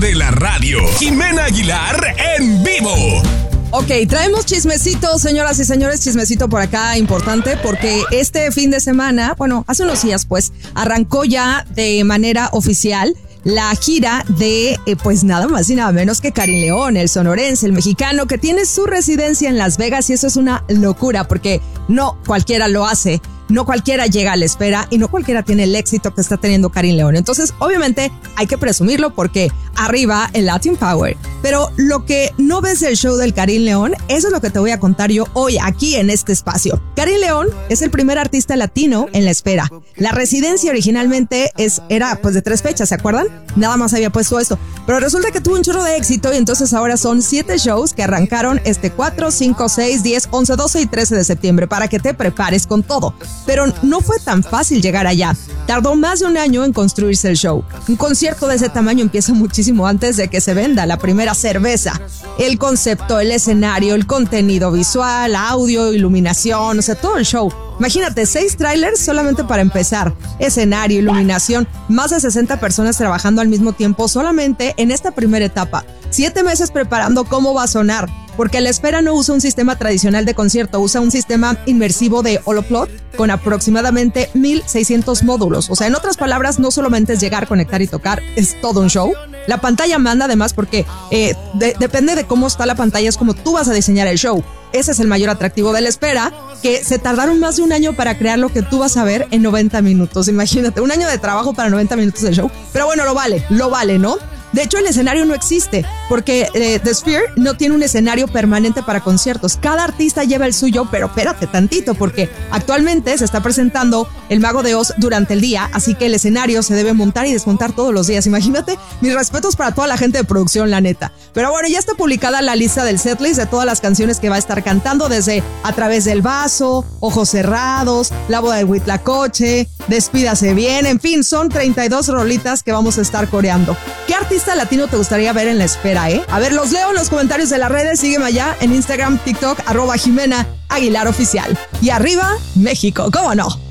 de la radio, Jimena Aguilar en vivo. Ok, traemos chismecito, señoras y señores, chismecito por acá importante porque este fin de semana, bueno, hace unos días pues, arrancó ya de manera oficial la gira de, pues nada más y nada menos que Karim León, el sonorense, el mexicano que tiene su residencia en Las Vegas, y eso es una locura porque no cualquiera lo hace. No cualquiera llega a la espera y no cualquiera tiene el éxito que está teniendo Karim León. Entonces, obviamente, hay que presumirlo porque arriba el Latin Power. Pero lo que no ves del show del Karim León, eso es lo que te voy a contar yo hoy aquí en este espacio. Karim León es el primer artista latino en la espera. La residencia originalmente era pues de 3 fechas, ¿se acuerdan? Nada más había puesto esto. Pero resulta que tuvo un chorro de éxito y entonces ahora son 7 shows que arrancaron 4, 5, 6, 10, 11, 12 y 13 de septiembre para que te prepares con todo. Pero no fue tan fácil llegar allá. Tardó más de un año en construirse el show. Un concierto de ese tamaño empieza muchísimo antes de que se venda la primera cerveza. El concepto, el escenario, el contenido visual, audio, iluminación, o sea, todo el show. Imagínate, 6 trailers solamente para empezar. Escenario, iluminación, más de 60 personas trabajando al mismo tiempo solamente en esta primera etapa. 7 meses preparando cómo va a sonar. Porque la espera no usa un sistema tradicional de concierto, usa un sistema inmersivo de holoplot con aproximadamente 1,600 módulos. O sea, en otras palabras, no solamente es llegar, conectar y tocar, es todo un show. La pantalla manda además porque depende de cómo está la pantalla, es como tú vas a diseñar el show. Ese es el mayor atractivo de la espera, que se tardaron más de un año para crear lo que tú vas a ver en 90 minutos. Imagínate, un año de trabajo para 90 minutos de show. Pero bueno, lo vale, ¿no? De hecho, el escenario no existe porque The Sphere no tiene un escenario permanente para conciertos. Cada artista lleva el suyo, pero espérate tantito porque actualmente se está presentando El Mago de Oz durante el día, así que el escenario se debe montar y desmontar todos los días. Imagínate, mis respetos para toda la gente de producción, la neta. Pero bueno, ya está publicada la lista del setlist de todas las canciones que va a estar cantando, desde A Través del Vaso, Ojos Cerrados, La Boda de Huitlacoche, Despídase Bien, en fin, son 32 rolitas que vamos a estar coreando. ¿Qué artista latino te gustaría ver en la espera, A ver, los leo en los comentarios de las redes. Sígueme allá en Instagram, TikTok, @Jimena Aguilar Oficial. Y arriba, México, ¿cómo no?